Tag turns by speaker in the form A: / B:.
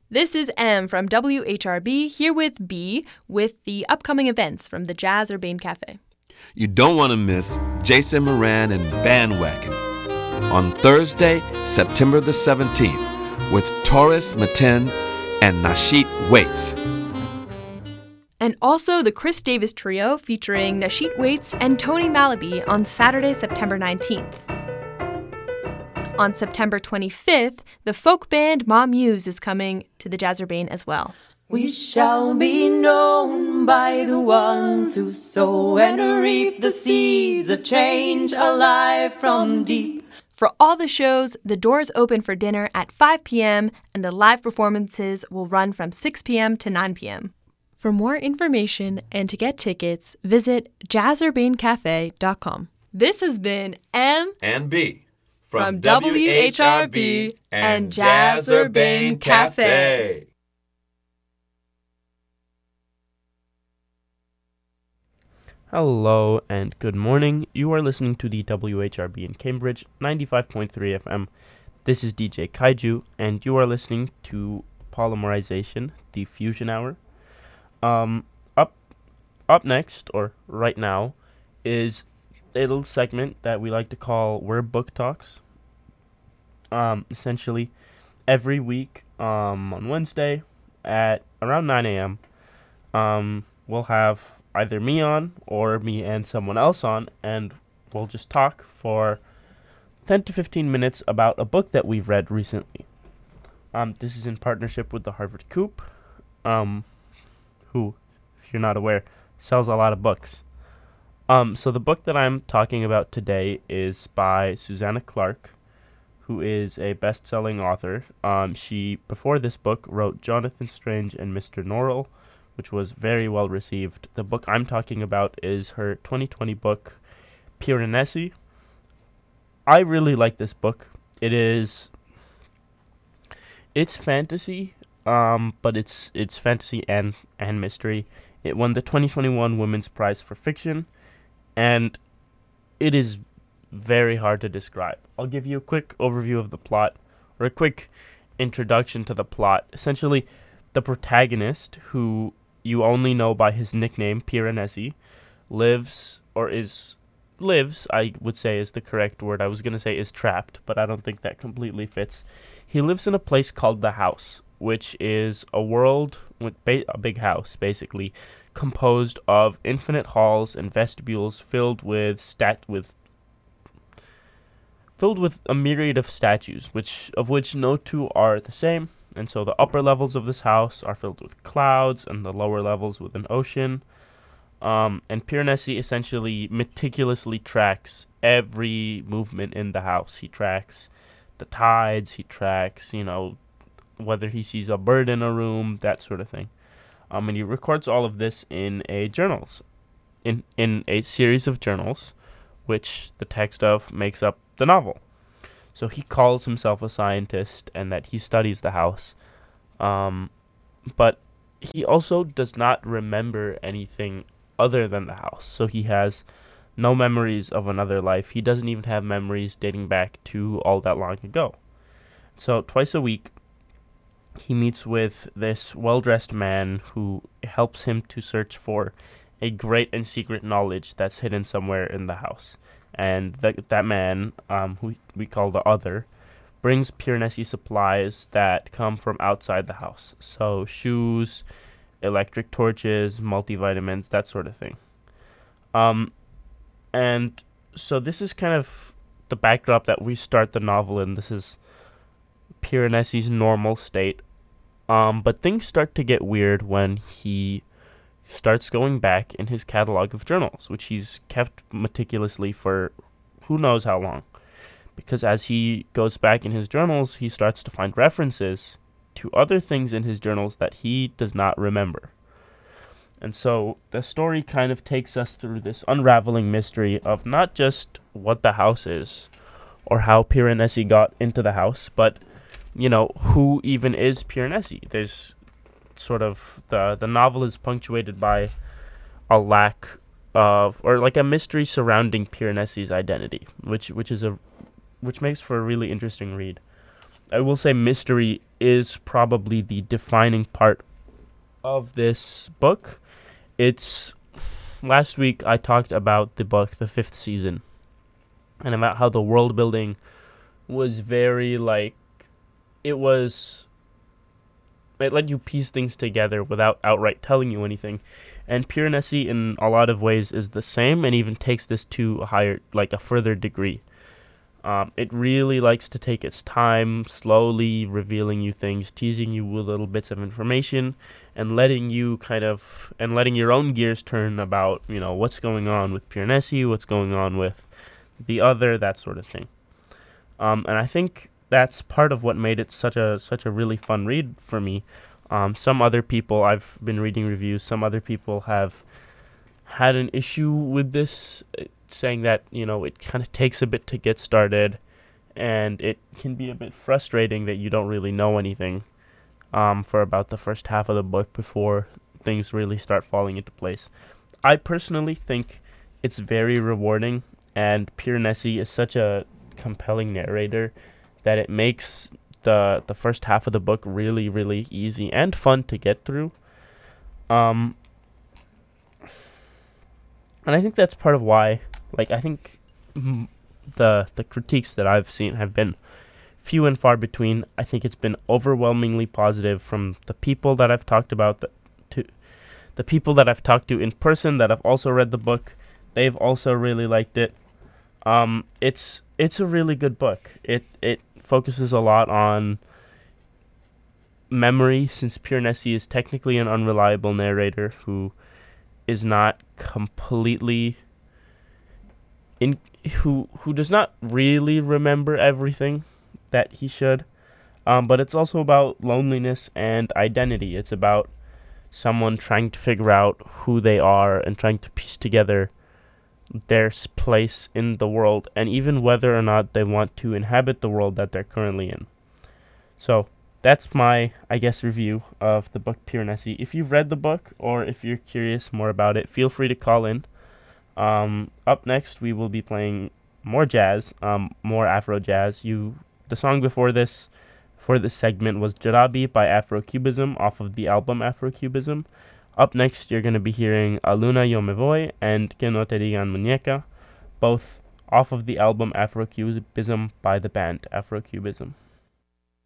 A: This is M from WHRB, here with B, with the upcoming events from the Jazz Urbane Cafe.
B: You don't want to miss Jason Moran and Bandwagon on Thursday, September the 17th, with Taurus Maten and Nasheet Waits.
A: And also the Chris Davis Trio featuring Nasheet Waits and Tony Malaby on Saturday, September 19th. On September 25th, the folk band Ma Muse is coming to the Jazz Urbane as well.
C: We shall be known by the ones who sow and reap the seeds of change alive from deep.
A: For all the shows, the doors open for dinner at 5 p.m. and the live performances will run from 6 p.m. to 9 p.m. For more information and to get tickets, visit jazzurbanecafe.com. This has been M
B: and B
A: from WHRB and Jazz Urbane Cafe.
D: Hello and good morning. You are listening to the WHRB in Cambridge 95.3 FM. This is DJ Kaiju, and you are listening to Polymerization, the Fusion Hour. Up next, or right now, is a little segment that we like to call Word Book Talks. Essentially, every week on Wednesday at around 9 a.m., we'll have either me on or me and someone else on, and we'll just talk for 10 to 15 minutes about a book that we've read recently. This is in partnership with the Harvard Coop, who, if you're not aware, sells a lot of books. So the book that I'm talking about today is by Susanna Clarke, who is a best-selling author. She, before this book, wrote Jonathan Strange and Mr. Norrell, which was very well received. The book I'm talking about is her 2020 book, Piranesi. I really like this book. It's fantasy, but it's fantasy and mystery. It won the 2021 Women's Prize for Fiction, and it is very hard to describe. I'll give you a quick overview of the plot, or a quick introduction to the plot. Essentially, the protagonist, who you only know by his nickname, Piranesi, lives, I would say is the correct word. I was going to say is trapped, but I don't think that completely fits. He lives in a place called the House, which is a world with a big house, basically, composed of infinite halls and vestibules filled with a myriad of statues, of which no two are the same. And so the upper levels of this house are filled with clouds, and the lower levels with an ocean. And Piranesi essentially meticulously tracks every movement in the house. He tracks the tides, he tracks, whether he sees a bird in a room, that sort of thing. And he records all of this in a series of journals, which the text of makes up the novel. So he calls himself a scientist and that he studies the house. But he also does not remember anything other than the house. So he has no memories of another life. He doesn't even have memories dating back to all that long ago. So twice a week, he meets with this well-dressed man who helps him to search for a great and secret knowledge that's hidden somewhere in the house. And that man, who we call the Other, brings Piranesi supplies that come from outside the house. So shoes, electric torches, multivitamins, that sort of thing. And so this is kind of the backdrop that we start the novel in. This is Piranesi's normal state. But things start to get weird when he starts going back in his catalog of journals, which he's kept meticulously for who knows how long. Because as he goes back in his journals, he starts to find references to other things in his journals that he does not remember. And so the story kind of takes us through this unraveling mystery of not just what the house is, or how Piranesi got into the house, but, who even is Piranesi. There's sort of, the novel is punctuated by a lack of, or like a mystery surrounding Piranesi's identity, which makes for a really interesting read. I will say mystery is probably the defining part of this book. It's last week I talked about the book, The Fifth Season, and about how the world building was very it let you piece things together without outright telling you anything. And Piranesi in a lot of ways is the same, and even takes this to a further degree. It really likes to take its time, slowly revealing you things, teasing you with little bits of information, and letting your own gears turn about, what's going on with Piranesi, what's going on with the other, that sort of thing. And I think that's part of what made it such a really fun read for me. Some other people, I've been reading reviews, some other people have had an issue with this, saying that, it kind of takes a bit to get started, and it can be a bit frustrating that you don't really know anything for about the first half of the book before things really start falling into place. I personally think it's very rewarding, and Piranesi is such a compelling narrator that it makes the first half of the book really, really easy and fun to get through. And I think that's part of why, I think the critiques that I've seen have been few and far between. I think it's been overwhelmingly positive from the people that I've talked about, the people that I've talked to in person that have also read the book. They've also really liked it. It's a really good book. It focuses a lot on memory, since Piranesi is technically an unreliable narrator who is not completely who does not really remember everything that he should. But it's also about loneliness and identity. It's about someone trying to figure out who they are and trying to piece together their place in the world, and even whether or not they want to inhabit the world that they're currently in. So that's my, review of the book Piranesi. If you've read the book, or if you're curious more about it, feel free to call in. Up next, we will be playing more jazz, more Afro jazz. The song before this, for this segment, was Jarabi by Afrocubism off of the album Afrocubism. Up next, you're going to be hearing A Luna Yo Me Voy and Que No Te Digan Muñeca, both off of the album Afrocubism by the band Afrocubism.